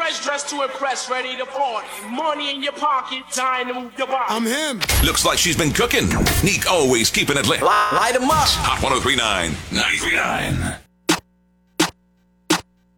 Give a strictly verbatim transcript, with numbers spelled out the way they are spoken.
guys dressed to impress, ready to party. Money in your pocket, time to move your body. I'm him. Looks like she's been cooking. Neek always keeping it lit. Light 'em up. Hot ten thirty-nine, ninety-three point nine.